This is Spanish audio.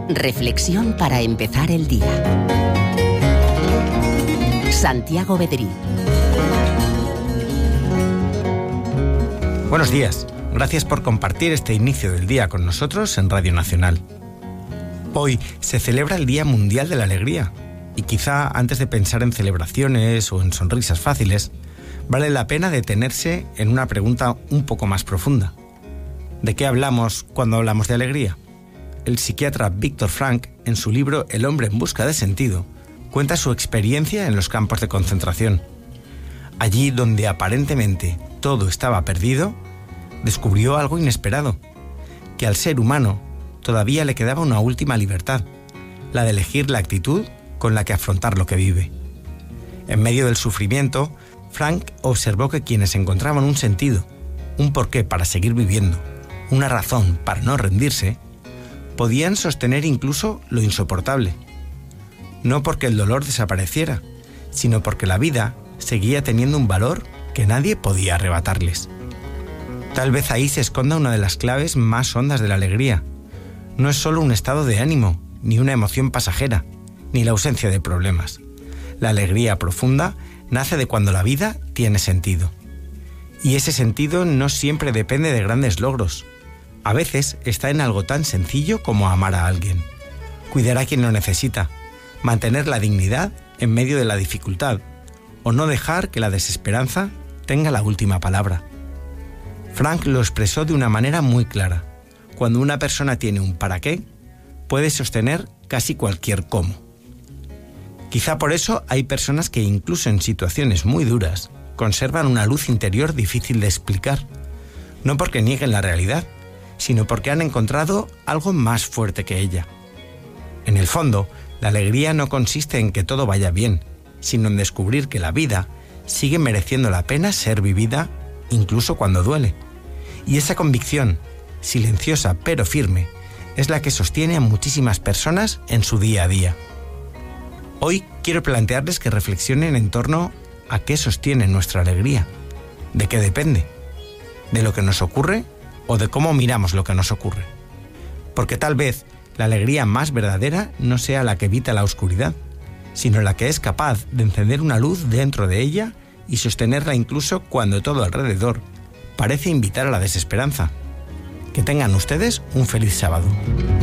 Reflexión para empezar el día. Santiago Bedrí. Buenos días. Gracias por compartir este inicio del día con nosotros en Radio Nacional. Hoy se celebra el Día Mundial de la Alegría y quizá antes de pensar en celebraciones o en sonrisas fáciles, vale la pena detenerse en una pregunta un poco más profunda. ¿De qué hablamos cuando hablamos de alegría? El psiquiatra Viktor Frankl, en su libro El hombre en busca de sentido, cuenta su experiencia en los campos de concentración. Allí donde aparentemente todo estaba perdido, descubrió algo inesperado, que al ser humano todavía le quedaba una última libertad, la de elegir la actitud con la que afrontar lo que vive. En medio del sufrimiento, Frankl observó que quienes encontraban un sentido, un porqué para seguir viviendo, una razón para no rendirse, podían sostener incluso lo insoportable. No porque el dolor desapareciera, sino porque la vida seguía teniendo un valor que nadie podía arrebatarles. Tal vez ahí se esconda una de las claves más hondas de la alegría. No es solo un estado de ánimo, ni una emoción pasajera, ni la ausencia de problemas. La alegría profunda nace de cuando la vida tiene sentido. Y ese sentido no siempre depende de grandes logros. A veces está en algo tan sencillo como amar a alguien, cuidar a quien lo necesita, mantener la dignidad en medio de la dificultad, o no dejar que la desesperanza tenga la última palabra. Frankl lo expresó de una manera muy clara. Cuando una persona tiene un para qué, puede sostener casi cualquier cómo. Quizá por eso hay personas que incluso en situaciones muy duras conservan una luz interior difícil de explicar, no porque nieguen la realidad, sino porque han encontrado algo más fuerte que ella. En el fondo, la alegría no consiste en que todo vaya bien, sino en descubrir que la vida sigue mereciendo la pena ser vivida incluso cuando duele. Y esa convicción, silenciosa pero firme, es la que sostiene a muchísimas personas en su día a día. Hoy quiero plantearles que reflexionen en torno a qué sostiene nuestra alegría, de qué depende, de lo que nos ocurre o de cómo miramos lo que nos ocurre. Porque tal vez la alegría más verdadera no sea la que evita la oscuridad, sino la que es capaz de encender una luz dentro de ella y sostenerla incluso cuando todo alrededor parece invitar a la desesperanza. Que tengan ustedes un feliz sábado.